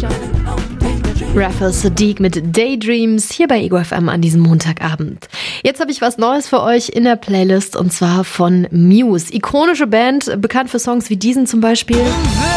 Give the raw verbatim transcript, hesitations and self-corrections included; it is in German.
Raphael Saadiq mit Daydreams hier bei Ego F M an diesem Montagabend. Jetzt habe ich was Neues für euch in der Playlist und zwar von Muse. Ikonische Band, bekannt für Songs wie diesen zum Beispiel.